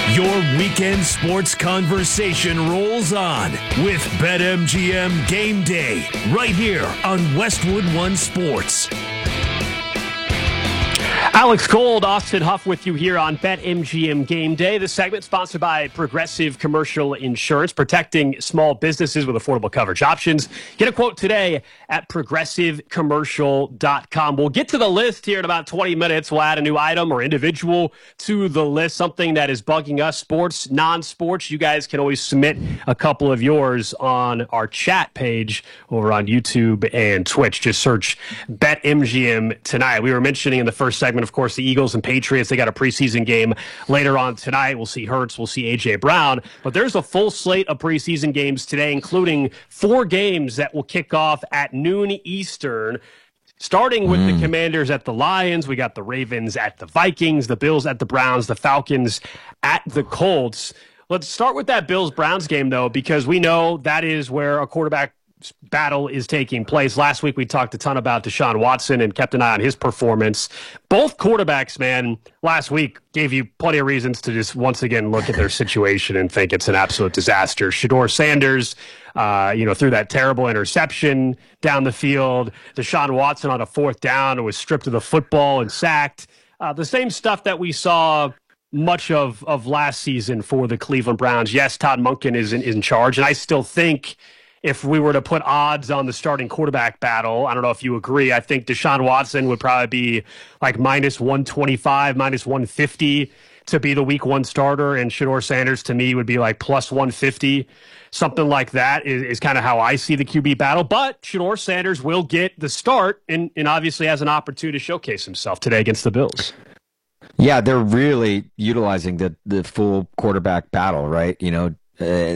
Your weekend sports conversation rolls on with BetMGM Game Day right here on Westwood One Sports. Alex Gold, Austin Huff with you here on BetMGM Game Day. This segment sponsored by Progressive Commercial Insurance, protecting small businesses with affordable coverage options. Get a quote today at progressivecommercial.com. We'll get to the list here in about 20 minutes. We'll add a new item or individual to the list, something that is bugging us, sports, non-sports. You guys can always submit a couple of yours on our chat page over on YouTube and Twitch. Just search BetMGM tonight. We were mentioning in the first segment, of course, the Eagles and Patriots, they got a preseason game later on tonight. We'll see Hurts, we'll see A.J. Brown. But there's a full slate of preseason games today, including 4 games that will kick off at noon Eastern, starting with the Commanders at the Lions. We got the Ravens at the Vikings, the Bills at the Browns, the Falcons at the Colts. Let's start with that Bills-Browns game, though, because we know that is where a quarterback battle is taking place. Last week, we talked a ton about Deshaun Watson and kept an eye on his performance. Both quarterbacks, man, last week gave you plenty of reasons to just once again look at their situation and think it's an absolute disaster. Shedeur Sanders, threw that terrible interception down the field. Deshaun Watson on a 4th down was stripped of the football and sacked. The same stuff that we saw much of last season for the Cleveland Browns. Yes, Todd Monken is in charge, and I still think if we were to put odds on the starting quarterback battle, I don't know if you agree, I think Deshaun Watson would probably be like minus 125, minus 150 to be the week 1 starter, and Shedeur Sanders to me would be like plus 150. Something like that is kind of how I see the QB battle. But Shedeur Sanders will get the start and obviously has an opportunity to showcase himself today against the Bills. Yeah, they're really utilizing the full quarterback battle, right?